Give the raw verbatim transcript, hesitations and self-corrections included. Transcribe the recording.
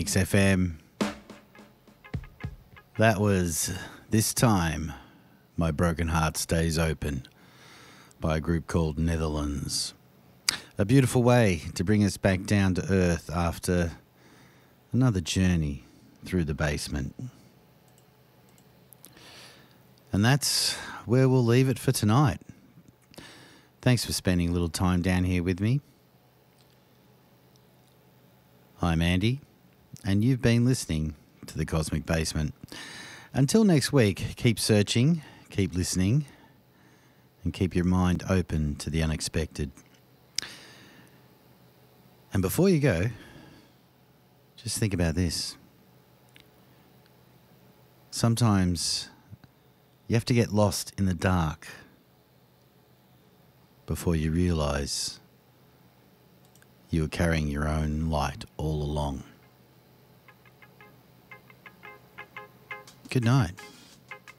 Phoenix F M. That was This Time My Broken Heart Stays Open by a group called Netherlands. A beautiful way to bring us back down to earth after another journey through the basement. And that's where we'll leave it for tonight. Thanks for spending a little time down here with me. I'm Andy, and you've been listening to The Cosmic Basement. Until next week, keep searching, keep listening, and keep your mind open to the unexpected. And before you go, just think about this. Sometimes you have to get lost in the dark before you realise you are carrying your own light all along. Good night.